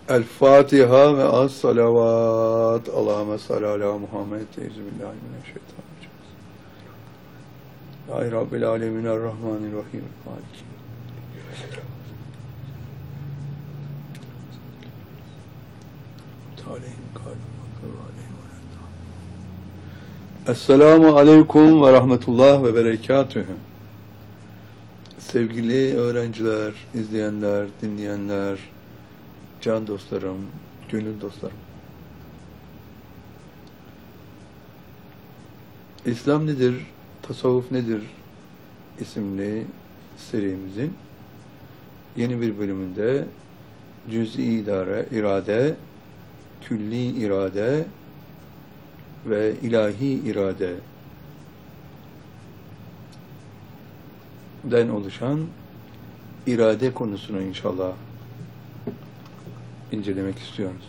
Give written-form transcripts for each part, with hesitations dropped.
El Fatiha ve as salavat. Allahümme salli ala Muhammed. Euzubillahimineşşeytanirracim. Ya Rabbil alemin errahmanirrahim. Maliki. Esselamu aleyküm ve rahmetullah ve berekatühü. Sevgili öğrenciler, izleyenler, dinleyenler, can dostlarım, gönül dostlarım. İslam nedir, tasavvuf nedir isimli serimizin yeni bir bölümünde cüz'i irade, külli irade ve ilahi iradeden oluşan irade konusunu inşallah incelemek istiyoruz.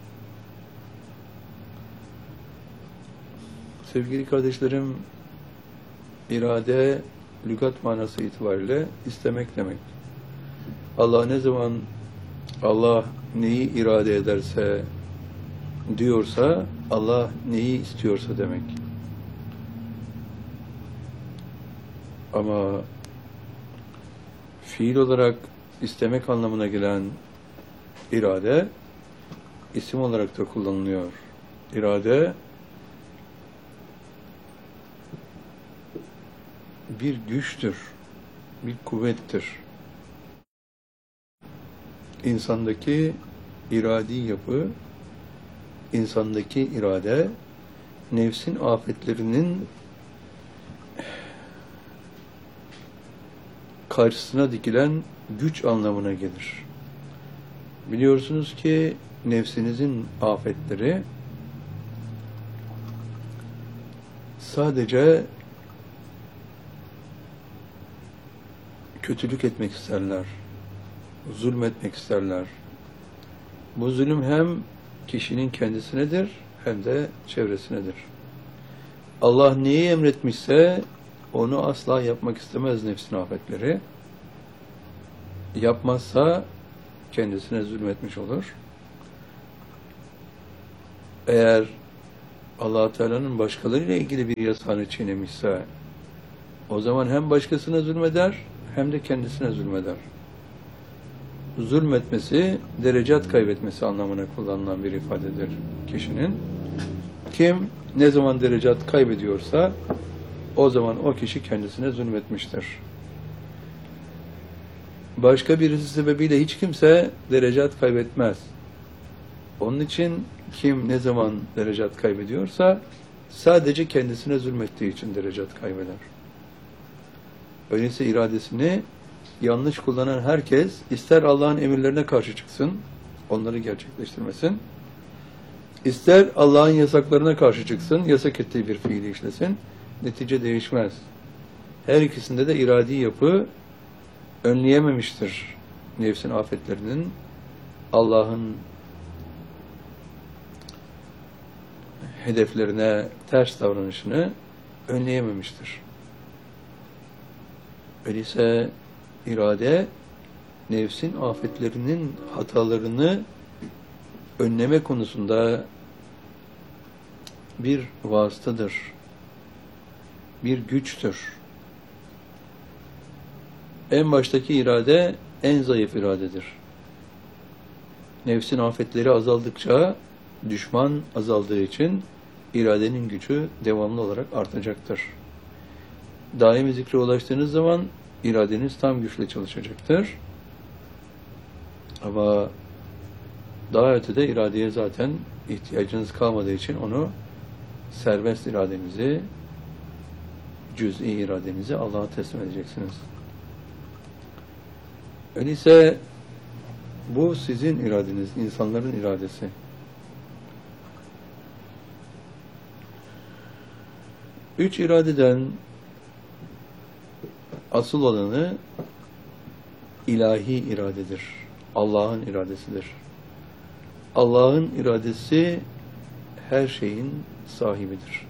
Sevgili kardeşlerim, irade lügat manası itibariyle istemek demek. Allah neyi irade ederse diyorsa, Allah neyi istiyorsa demek. Ama fiil olarak istemek anlamına gelen irade isim olarak da kullanılıyor. İrade bir güçtür, bir kuvvettir. İnsandaki iradi yapı, insandaki irade, nefsin afetlerinin karşısına dikilen güç anlamına gelir. Biliyorsunuz ki nefsinizin afetleri sadece kötülük etmek isterler, zulmetmek isterler. Bu zulüm hem kişinin kendisinedir hem de çevresinedir. Allah neyi emretmişse onu asla yapmak istemez nefsin afetleri. Yapmazsa kendisine zulmetmiş olur. Eğer Allah Teala'nın başkalarıyla ilgili bir yasağını çiğnemişse o zaman hem başkasına zulmeder hem de kendisine zulmeder. Zulmetmesi, derecat kaybetmesi anlamına kullanılan bir ifadedir kişinin. Kim ne zaman derecat kaybediyorsa o zaman o kişi kendisine zulmetmiştir. Başka birisi sebebiyle hiç kimse derecat kaybetmez. Onun için kim ne zaman derecat kaybediyorsa sadece kendisine zulmettiği için derecat kaybeder. Öyleyse iradesini yanlış kullanan herkes ister Allah'ın emirlerine karşı çıksın, onları gerçekleştirmesin, ister Allah'ın yasaklarına karşı çıksın, yasak ettiği bir fiili işlesin, netice değişmez. Her ikisinde de iradi yapı önleyememiştir nefsin afetlerinin, Allah'ın hedeflerine ters davranışını önleyememiştir. Öyleyse irade, nefsin afetlerinin hatalarını önleme konusunda bir vasıtadır, bir güçtür. En baştaki irade, en zayıf iradedir. Nefsin afetleri azaldıkça, düşman azaldığı için iradenin gücü devamlı olarak artacaktır. Daimi zikre ulaştığınız zaman iradeniz tam güçle çalışacaktır. Ama daha ötede iradeye zaten ihtiyacınız kalmadığı için onu serbest iradenizi, cüz'i iradenizi Allah'a teslim edeceksiniz. Öyleyse bu sizin iradeniz, insanların iradesi. Üç iradeden asıl olanı ilahi iradedir. Allah'ın iradesidir. Allah'ın iradesi her şeyin sahibidir.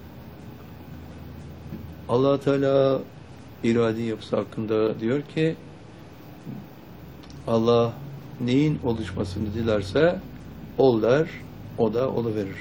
Allah Teala iradi yapısı hakkında diyor ki Allah neyin oluşmasını dilerse ol der, o da oluverir.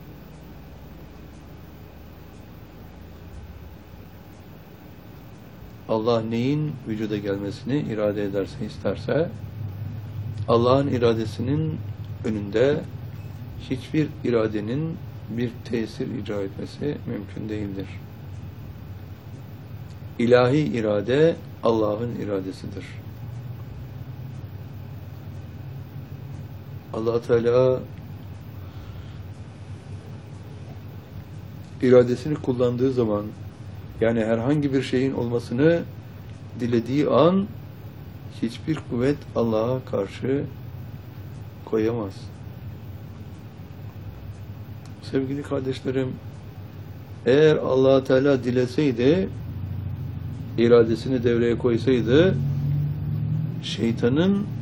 Allah neyin vücuda gelmesini irade ederse, isterse, Allah'ın iradesinin önünde hiçbir iradenin bir tesir icra etmesi mümkün değildir. İlahi irade Allah'ın iradesidir. Allah Teala iradesini kullandığı zaman, yani herhangi bir şeyin olmasını dilediği an, hiçbir kuvvet Allah'a karşı koyamaz. Sevgili kardeşlerim, eğer Allah Teala dileseydi, iradesini devreye koysaydı, şeytanın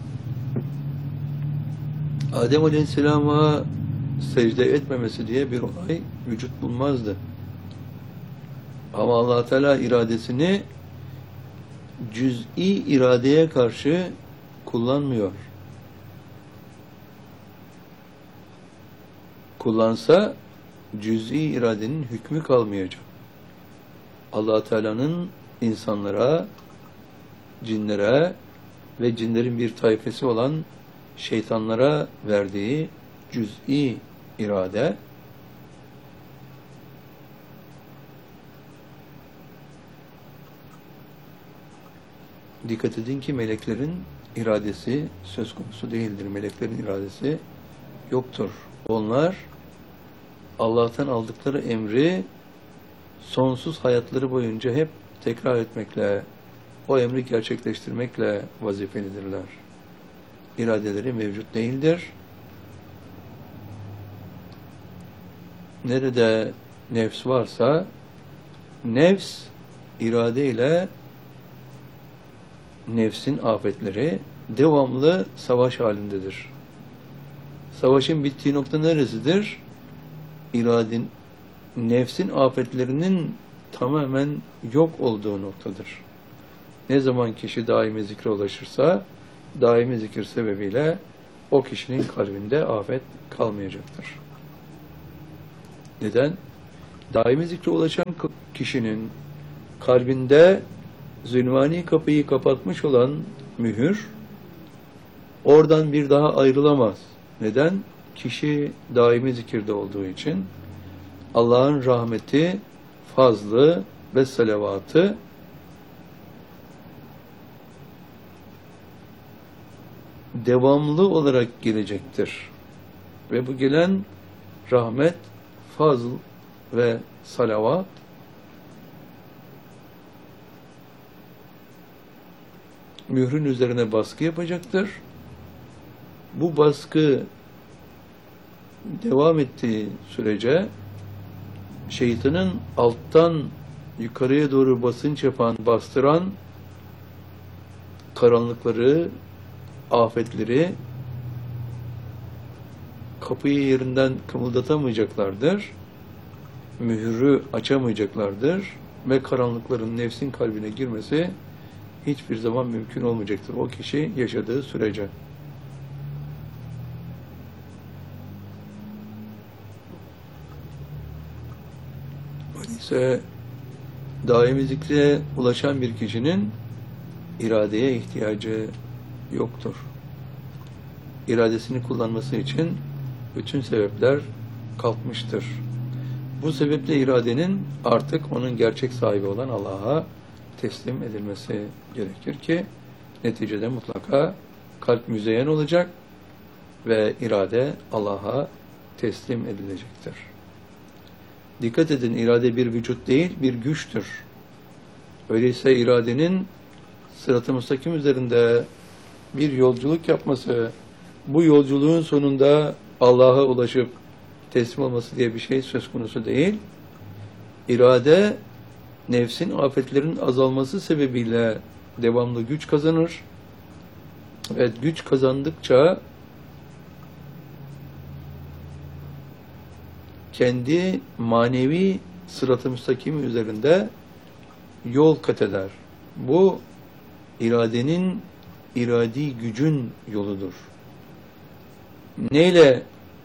Adem Aleyhisselam'a secde etmemesi diye bir olay vücut bulmazdı. Ama Allah Teala iradesini cüz'i iradeye karşı kullanmıyor. Kullansa cüz'i iradenin hükmü kalmayacak. Allah Teala'nın insanlara, cinlere ve cinlerin bir tayfesi olan şeytanlara verdiği cüz'i irade, dikkat edin ki meleklerin iradesi söz konusu değildir. Meleklerin iradesi yoktur. Onlar Allah'tan aldıkları emri sonsuz hayatları boyunca hep tekrar etmekle, o emri gerçekleştirmekle vazifelidirler. İradeleri mevcut değildir. Nerede nefs varsa, nefs iradeyle nefsin afetleri devamlı savaş halindedir. Savaşın bittiği nokta neresidir? Nefsin afetlerinin tamamen yok olduğu noktadır. Ne zaman kişi daimi zikre ulaşırsa, daimi zikir sebebiyle o kişinin kalbinde afet kalmayacaktır. Neden? Daimi zikre ulaşan kişinin kalbinde zülmani kapıyı kapatmış olan mühür, oradan bir daha ayrılamaz. Neden? Kişi daimi zikirde olduğu için Allah'ın rahmeti, fazlı ve salavatı devamlı olarak gelecektir. Ve bu gelen rahmet, fazl ve salavat mührün üzerine baskı yapacaktır. Bu baskı devam ettiği sürece şeytanın alttan yukarıya doğru basınç yapan, bastıran karanlıkları, afetleri kapıyı yerinden kımıldatamayacaklardır. Mührü açamayacaklardır ve karanlıkların nefsin kalbine girmesi hiçbir zaman mümkün olmayacaktır. O kişi yaşadığı sürece. Öyleyse daimi zikre ulaşan bir kişinin iradeye ihtiyacı yoktur. İradesini kullanması için bütün sebepler kalkmıştır. Bu sebeple iradenin artık onun gerçek sahibi olan Allah'a teslim edilmesi gerekir ki neticede mutlaka kalp müzeyyen olacak ve irade Allah'a teslim edilecektir. Dikkat edin, irade bir vücut değil, bir güçtür. Öyleyse iradenin sırat-ı müstakim üzerinde bir yolculuk yapması, bu yolculuğun sonunda Allah'a ulaşıp teslim olması diye bir şey söz konusu değil. İrade, nefsin afetlerin azalması sebebiyle devamlı güç kazanır. Evet, güç kazandıkça kendi manevi sırat-ı müstakim üzerinde yol kat eder. Bu iradenin iradi gücün yoludur. Neyle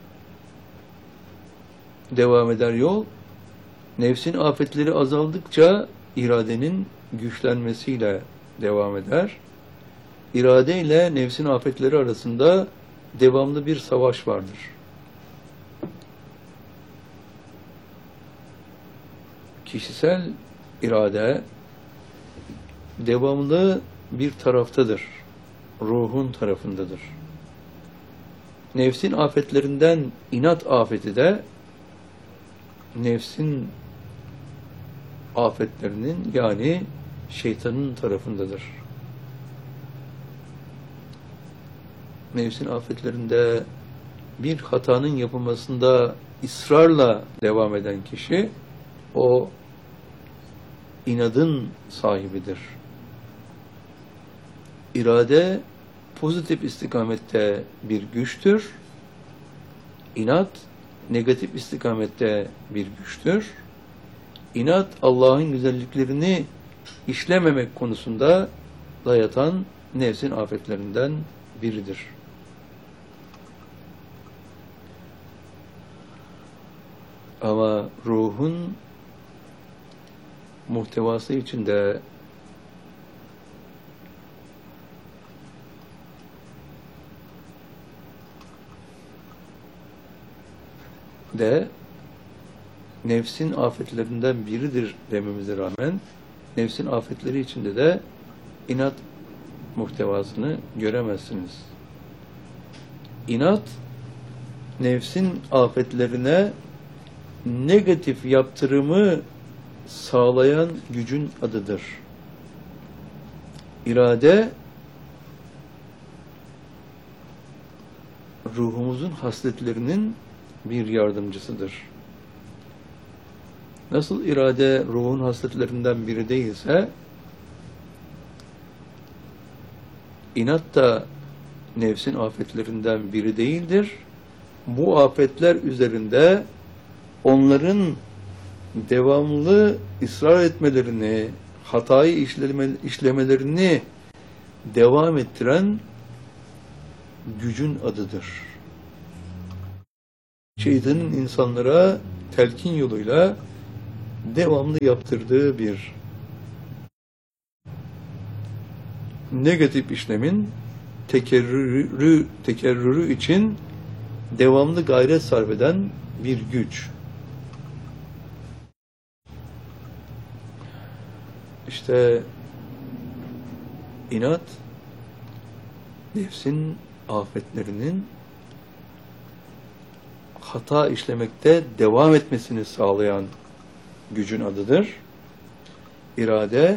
devam eder yol? Nefsin afetleri azaldıkça iradenin güçlenmesiyle devam eder. İrade ile nefsin afetleri arasında devamlı bir savaş vardır. Kişisel irade devamlı bir taraftadır. Ruhun tarafındadır. Nefsin afetlerinden inat afeti de nefsin afetlerinin yani şeytanın tarafındadır. Nefsin afetlerinde bir hatanın yapılmasında ısrarla devam eden kişi o inadın sahibidir. İrade pozitif istikamette bir güçtür. İnat negatif istikamette bir güçtür. İnat Allah'ın güzelliklerini işlememek konusunda dayatan nefsin afetlerinden biridir. Ama ruhun muhtevası içinde de nefsin afetlerinden biridir dememize rağmen nefsin afetleri içinde de inat muhtevasını göremezsiniz. İnat nefsin afetlerine negatif yaptırımı sağlayan gücün adıdır. İrade ruhumuzun hasletlerinin bir yardımcısıdır. Nasıl irade ruhun hasletlerinden biri değilse, inat da nefsin afetlerinden biri değildir. Bu afetler üzerinde onların devamlı ısrar etmelerini, hatayı işlemelerini devam ettiren gücün adıdır. Şeytanın insanlara telkin yoluyla devamlı yaptırdığı bir negatif işlemin tekerrürü için devamlı gayret sarf eden bir güç. İşte inat nefsin afetlerinin hata işlemekte devam etmesini sağlayan gücün adıdır. İrade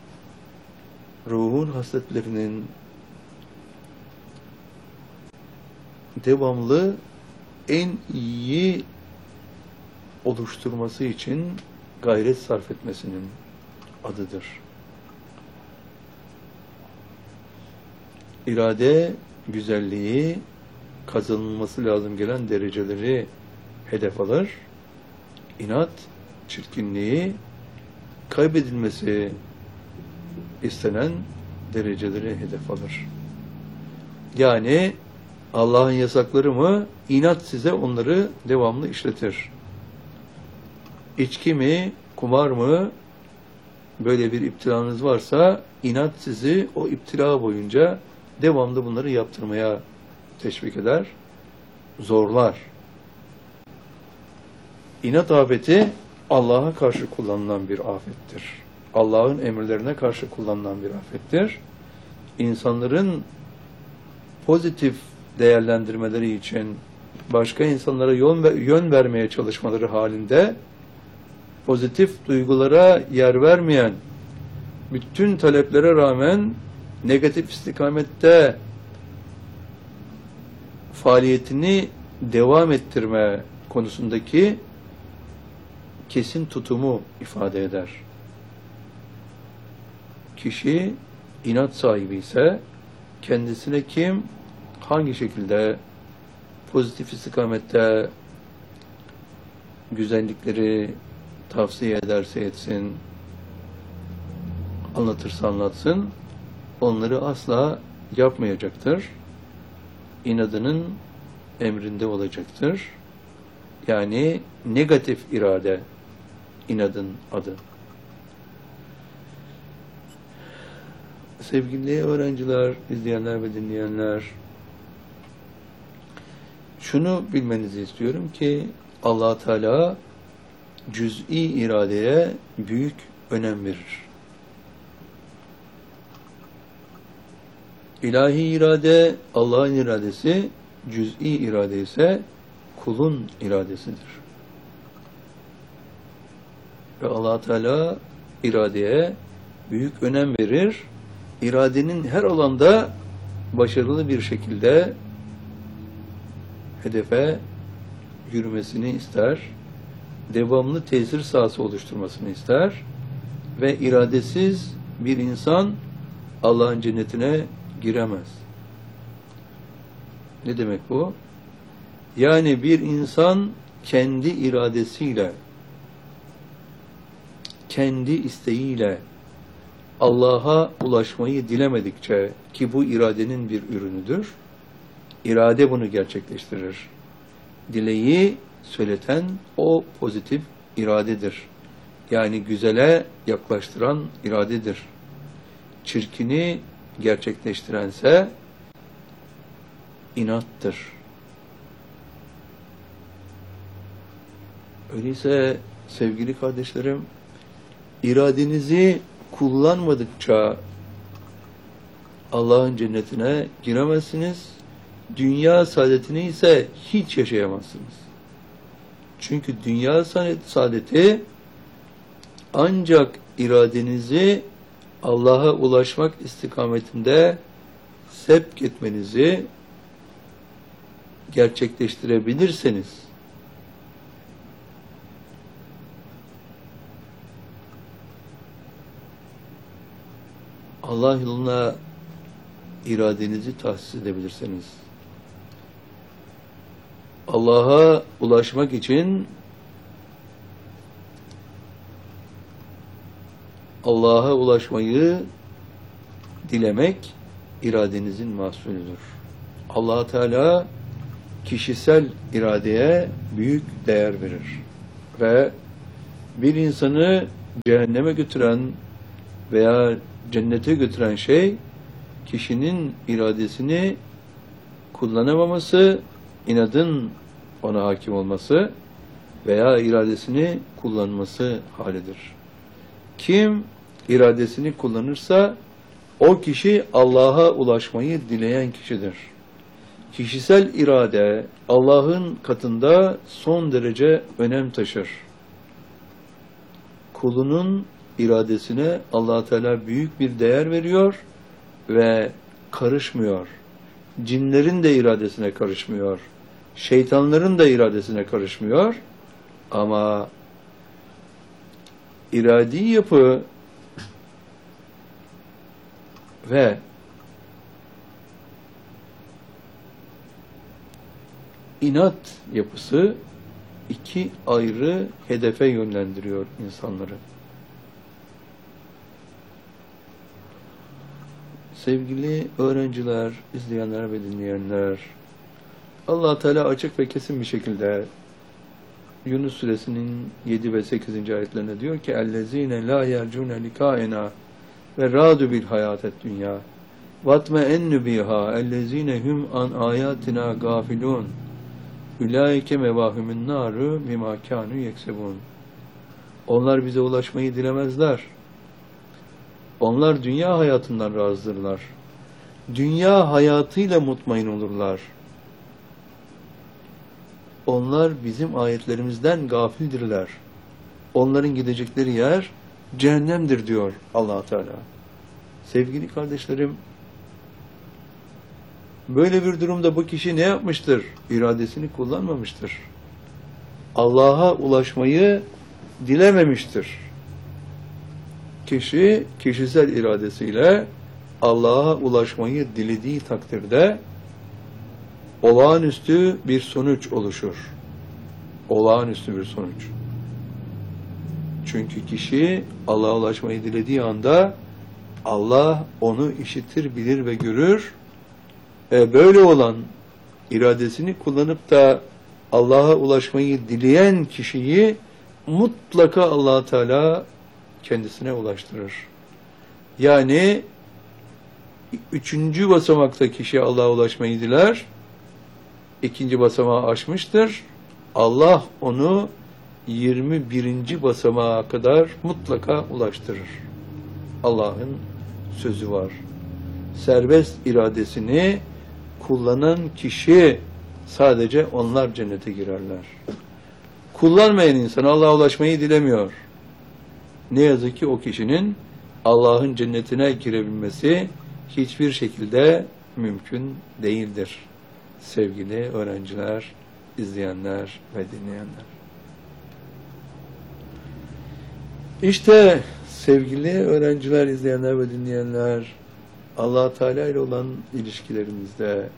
ruhun hasletlerinin devamlı en iyi oluşturması için gayret sarf etmesinin adıdır. İrade güzelliği, kazanılması lazım gelen dereceleri hedef alır. İnat çirkinliği, kaybedilmesi istenen dereceleri hedef alır. Yani Allah'ın yasakları mı? İnat size onları devamlı işletir. İçki mi? Kumar mı? Böyle bir iptilanız varsa inat sizi o iptila boyunca devamlı bunları yaptırmaya teşvik eder, zorlar. İnat afeti Allah'a karşı kullanılan bir afettir. Allah'ın emirlerine karşı kullanılan bir afettir. İnsanların pozitif değerlendirmeleri için başka insanlara yön vermeye çalışmaları halinde pozitif duygulara yer vermeyen, bütün taleplere rağmen negatif istikamette faaliyetini devam ettirme konusundaki kesin tutumu ifade eder. Kişi inat sahibi ise kendisine kim, hangi şekilde pozitif istikamette güzellikleri tavsiye ederse etsin, anlatırsa anlatsın, onları asla yapmayacaktır. İnadının emrinde olacaktır. Yani negatif irade inadın adı. Sevgili öğrenciler, izleyenler ve dinleyenler, şunu bilmenizi istiyorum ki Allah Teala cüz'i iradeye büyük önem verir. İlahi irade Allah'ın iradesi, cüz'i irade ise kulun iradesidir. Ve Allah Teala iradeye büyük önem verir. İradenin her alanda başarılı bir şekilde hedefe yürümesini ister, devamlı tesir sahası oluşturmasını ister ve iradesiz bir insan Allah'ın cennetine giremez. Ne demek bu? Yani bir insan kendi iradesiyle, kendi isteğiyle Allah'a ulaşmayı dilemedikçe, ki bu iradenin bir ürünüdür, irade bunu gerçekleştirir. Dileği söyleten o pozitif iradedir. Yani güzele yaklaştıran iradedir. Çirkini gerçekleştirense inattır. Öyleyse sevgili kardeşlerim, iradenizi kullanmadıkça Allah'ın cennetine giremezsiniz. Dünya saadetini ise hiç yaşayamazsınız. Çünkü dünya saadeti ancak iradenizi Allah'a ulaşmak istikametinde sevk etmenizi gerçekleştirebilirseniz, Allah yoluna iradenizi tahsis edebilirseniz, Allah'a ulaşmak için Allah'a ulaşmayı dilemek iradenizin mahsulüdür. Allah Teala kişisel iradeye büyük değer verir ve bir insanı cehenneme götüren veya cennete götüren şey kişinin iradesini kullanamaması, inadın ona hakim olması veya iradesini kullanması halidir. Kim iradesini kullanırsa o kişi Allah'a ulaşmayı dileyen kişidir. Kişisel irade Allah'ın katında son derece önem taşır. Kulunun iradesine Allah Teala büyük bir değer veriyor ve karışmıyor. Cinlerin de iradesine karışmıyor. Şeytanların da iradesine karışmıyor. Ama iradi yapı ve inat yapısı iki ayrı hedefe yönlendiriyor insanları. Sevgili öğrenciler, izleyenler ve dinleyenler, Allah Teala açık ve kesin bir şekilde Yunus suresinin 7 ve 8. ayetlerinde diyor ki اَلَّذ۪ينَ لَا يَرْجُونَ لِكَائِنَا وَرَادُ بِالْحَيَاةَ الدُّنْيَا وَاتْمَئَنُّ بِهَا اَلَّذ۪ينَ هُمْ عَنْ آيَاتِنَا غَافِلُونَ اُولَٰئِكَ مَوَاهُمُ النَّارُ بِمَا كَانُوا يَكْسِبُونَ. Onlar bize ulaşmayı dilemezler. Onlar dünya hayatından razıdırlar. Dünya hayatıyla mutmain olurlar. Onlar bizim ayetlerimizden gafildirler. Onların gidecekleri yer cehennemdir diyor Allah Teala. Sevgili kardeşlerim, böyle bir durumda bu kişi ne yapmıştır? İradesini kullanmamıştır. Allah'a ulaşmayı dilememiştir. Kişi kişisel iradesiyle Allah'a ulaşmayı dilediği takdirde olağanüstü bir sonuç oluşur. Olağanüstü bir sonuç. Çünkü kişi Allah'a ulaşmayı dilediği anda Allah onu işitir, bilir ve görür Böyle olan, iradesini kullanıp da Allah'a ulaşmayı dileyen kişiyi mutlaka Allah Teala kendisine ulaştırır. Yani 3. basamakta kişi Allah'a ulaşmayı diler, 2. basamağı aşmıştır. Allah onu 21. basamağa kadar mutlaka ulaştırır. Allah'ın sözü var. Serbest iradesini kullanan kişi sadece onlar cennete girerler. Kullanmayan insan Allah'a ulaşmayı dilemiyor. Ne yazık ki o kişinin Allah'ın cennetine girebilmesi hiçbir şekilde mümkün değildir. Sevgili öğrenciler, izleyenler ve dinleyenler. İşte sevgili öğrenciler, izleyenler ve dinleyenler, Allah Teala ile olan ilişkilerinizde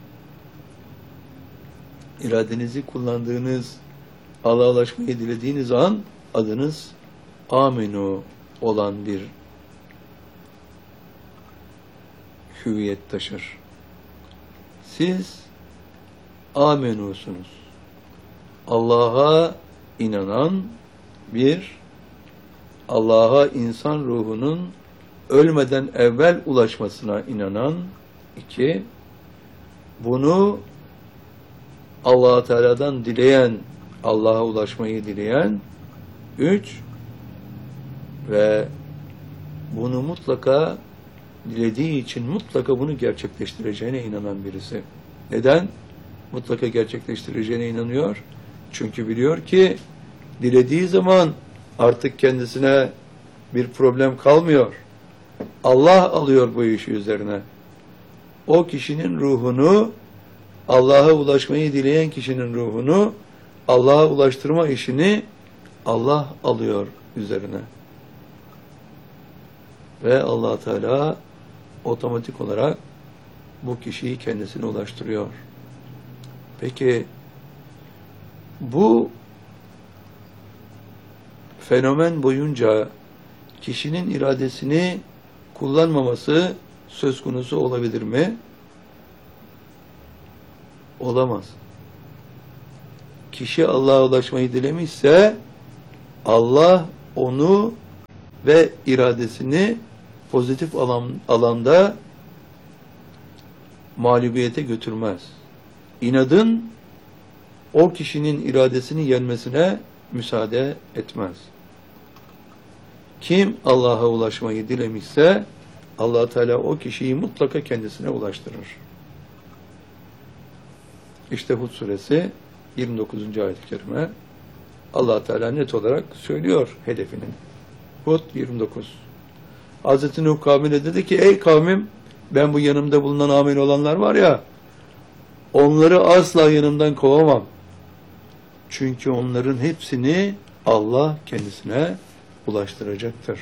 iradenizi kullandığınız, Allah'a ulaşmayı dilediğiniz an adınız Aminu olan bir hüviyet taşır. Siz Aminusunuz. Allah'a inanan bir, Allah'a insan ruhunun ölmeden evvel ulaşmasına inanan 2, bunu Allah Teala'dan dileyen, Allah'a ulaşmayı dileyen 3 ve bunu mutlaka dilediği için mutlaka bunu gerçekleştireceğine inanan birisi. Neden? Mutlaka gerçekleştireceğine inanıyor. Çünkü biliyor ki dilediği zaman artık kendisine bir problem kalmıyor. Allah alıyor bu işi üzerine. O kişinin ruhunu, Allah'a ulaşmayı dileyen kişinin ruhunu, Allah'a ulaştırma işini Allah alıyor üzerine. Ve Allah Teala otomatik olarak bu kişiyi kendisine ulaştırıyor. Peki bu fenomen boyunca kişinin iradesini kullanmaması söz konusu olabilir mi? Olamaz. Kişi Allah'a ulaşmayı dilemişse Allah onu ve iradesini pozitif alanda mağlubiyete götürmez. İnadın o kişinin iradesini yenmesine müsaade etmez. Kim Allah'a ulaşmayı dilemişse Allah Teala o kişiyi mutlaka kendisine ulaştırır. İşte Hud suresi 29. ayet-i kerime Allah Teala net olarak söylüyor hedefini. Hud 29. Hazreti Nuh kavmine dedi ki ey kavmim ben bu yanımda bulunan amel olanlar var ya onları asla yanımdan kovamam. Çünkü onların hepsini Allah kendisine ulaştıracaktır.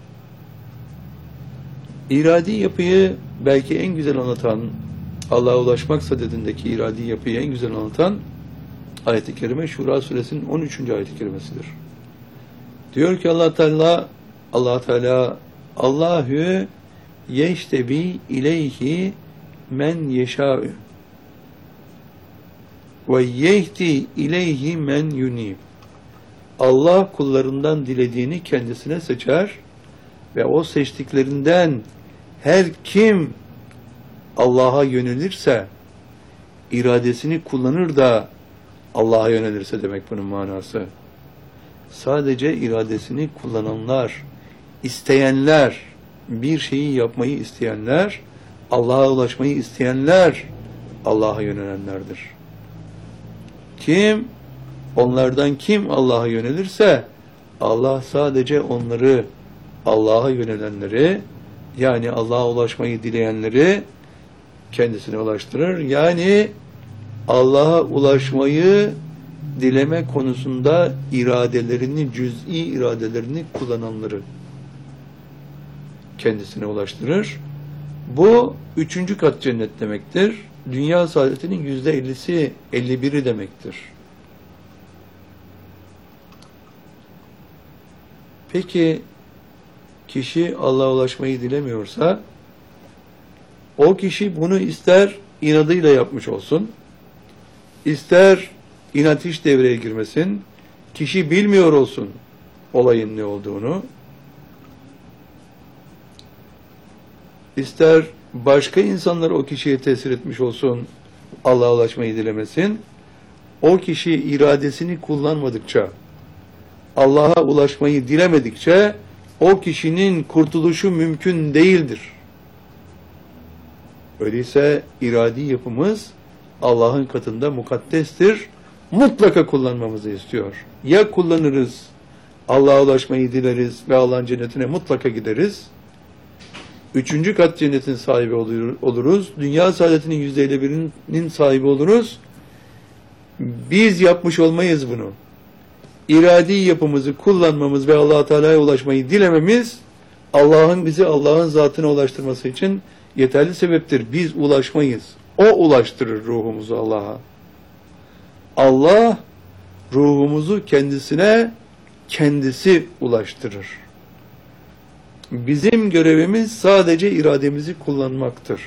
İradi yapıyı belki en güzel anlatan, Allah'a ulaşmak sadedindeki iradi yapıyı en güzel anlatan ayet-i kerime Şura suresinin 13. ayet-i kerimesidir. Diyor ki Allah Teala Allahü yeştebi ileyhi men yeşâ'ü ve yehdi ileyhi men yunib. Allah kullarından dilediğini kendisine seçer ve o seçtiklerinden her kim Allah'a yönelirse, iradesini kullanır da Allah'a yönelirse demek bunun manası. Sadece iradesini kullananlar, isteyenler, bir şeyi yapmayı isteyenler, Allah'a ulaşmayı isteyenler Allah'a yönelenlerdir. Onlardan kim Allah'a yönelirse Allah sadece onları, Allah'a yönelenleri, yani Allah'a ulaşmayı dileyenleri kendisine ulaştırır. Yani Allah'a ulaşmayı dileme konusunda iradelerini, cüz'i iradelerini kullananları kendisine ulaştırır. Bu 3. kat cennet demektir. Dünya saadetinin %50'si, 51'i demektir. Peki kişi Allah'a ulaşmayı dilemiyorsa o kişi bunu ister inadıyla yapmış olsun, ister inat hiç devreye girmesin, kişi bilmiyor olsun olayın ne olduğunu, ister başka insanlar o kişiye tesir etmiş olsun, Allah'a ulaşmayı dilemesin, o kişi iradesini kullanmadıkça, Allah'a ulaşmayı dilemedikçe, o kişinin kurtuluşu mümkün değildir. Öyleyse iradi yapımız Allah'ın katında mukaddestir, mutlaka kullanmamızı istiyor. Ya kullanırız, Allah'a ulaşmayı dileriz ve Allah'ın cennetine mutlaka gideriz. 3. kat cennetin sahibi oluruz. Dünya saadetinin %51'inin sahibi oluruz. Biz yapmış olmayız bunu. İradi yapımızı kullanmamız ve Allah-u Teala'ya ulaşmayı dilememiz, Allah'ın bizi Allah'ın zatına ulaştırması için yeterli sebeptir. Biz ulaşmayız. O ulaştırır ruhumuzu Allah'a. Allah ruhumuzu kendisine kendisi ulaştırır. Bizim görevimiz sadece irademizi kullanmaktır.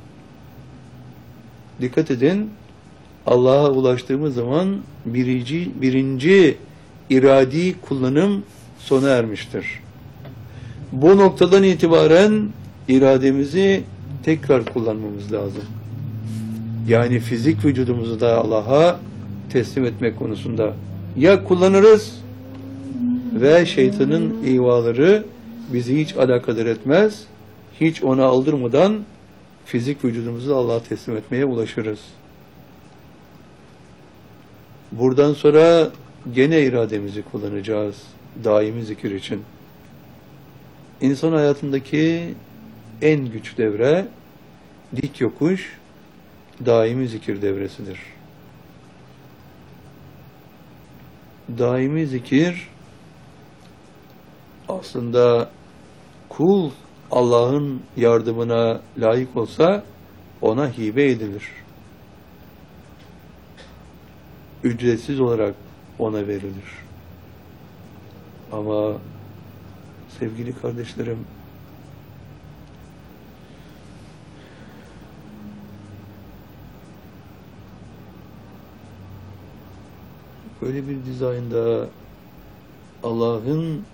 Dikkat edin, Allah'a ulaştığımız zaman birinci iradi kullanım sona ermiştir. Bu noktadan itibaren irademizi tekrar kullanmamız lazım. Yani fizik vücudumuzu da Allah'a teslim etmek konusunda ya kullanırız ve şeytanın ihvaları bizi hiç alakadar etmez, hiç ona aldırmadan fizik vücudumuzu Allah'a teslim etmeye ulaşırız. Buradan sonra gene irademizi kullanacağız daimi zikir için. İnsan hayatındaki en güç devre, dik yokuş, daimi zikir devresidir. Daimi zikir, aslında kul Allah'ın yardımına layık olsa ona hibe edilir. Ücretsiz olarak ona verilir. Ama sevgili kardeşlerim, böyle bir dizaynda Allah'ın